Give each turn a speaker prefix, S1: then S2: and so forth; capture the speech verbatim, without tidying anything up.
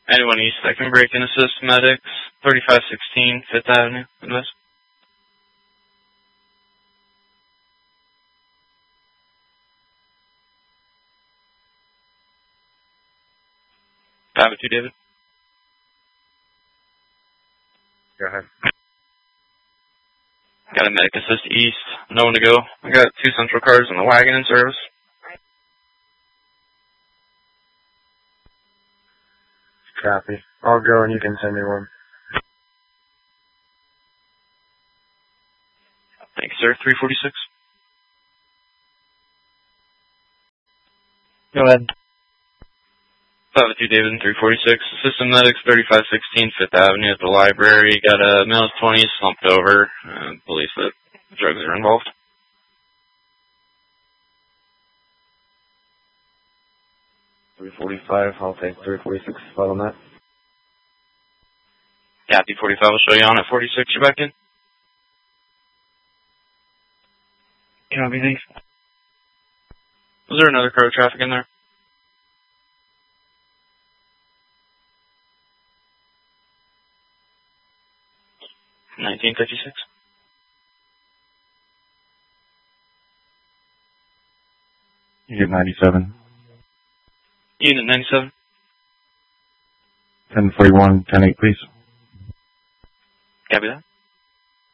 S1: Anyone east that can break and assist medics, thirty-five sixteen Fifth Avenue, Midwest. Copy two, David.
S2: Go ahead.
S1: Got a medic assist east, no one to go. I got two central cars in the wagon in service.
S2: Copy. I'll go and you can send me one.
S1: Thanks, sir. three forty-six.
S3: Go ahead.
S1: five oh two David and three forty-six. Assistant medics, thirty-five sixteen Fifth Avenue at the library. Got a Mills twenty slumped over. Uh, believe that drugs are involved.
S2: three forty-five, I'll take three forty-six spot on that.
S1: Copy forty-five will show you on at forty-six. You're back in.
S3: Copy, thanks.
S1: Was there another car traffic in there? nineteen fifty-six.
S4: Unit ninety-seven.
S1: Unit ninety-seven.
S4: ten forty-one, ten eight, please.
S1: Copy that.